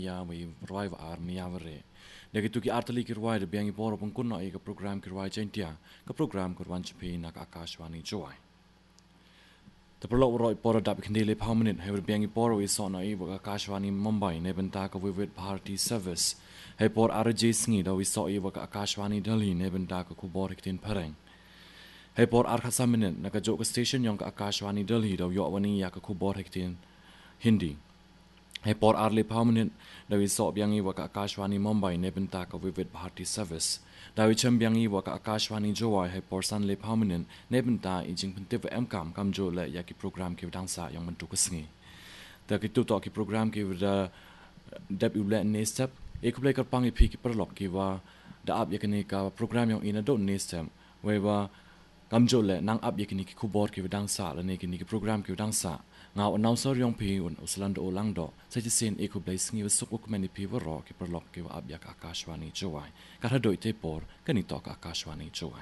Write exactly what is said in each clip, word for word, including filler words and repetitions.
या वही रवाई व आर मिया वरे लेकिन तुकी आर्तली की रवाई बेंगी पोरो पंकुन ना एक प्रोग्राम की रवाई चैंटिया का प्रोग्राम करवान चपी ना आकाशवाणी जोआई The Prolog Roy Poro Dap Kindele Permanent have being Poro is on a Akashwani Mumbai, Nebentaka with Party Service. He por R J Sngi, though we saw Eva Akashwani Delhi, Nebentaka Kuborik in Pereng. He por Arkasaminent, Nakajoka Station, young Akashwani Delhi, though Yawani Yaka Kuborik in Hindi. He por Arle Permanent, though we saw Biangi Waka Akashwani Mumbai, Nebentaka with Party Service. Dawi Chambiangi waka Akashwani Joa he por Sanle Permanent Nebenta ijing pentive emkam kam jo le yaki program ki dansa yang mentuk sengi. Da kitu to ki program ki da deb ule ne step ek play kar pangi phi ki perlok ki wa da ab yakini ka program yang ina do ne step we wa kam jo le nang ab yakini ki kubor ki dansa le ne ki ni ki program ki dansa ngau announcer yang phi un usland o lang do sa ji sen ek play sengi suk ok mani phi wa ro ki perlok ki wa ab yak Akashwani Joa kar doi te por kani to Akashwani Joa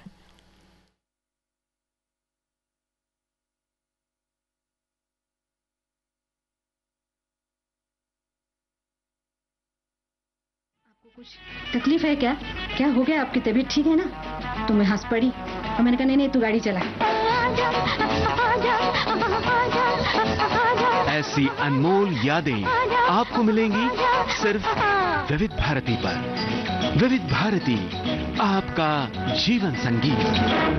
कुछ तकलीफ है क्या क्या हो गया आपकी तबीयत ठीक है ना तो मैं हंस पड़ी और मैंने कहा नहीं नहीं तू गाड़ी चला ऐसी अनमोल यादें आपको मिलेंगी सिर्फ विविध भारती पर। विविध भारती आपका जीवन संगीत।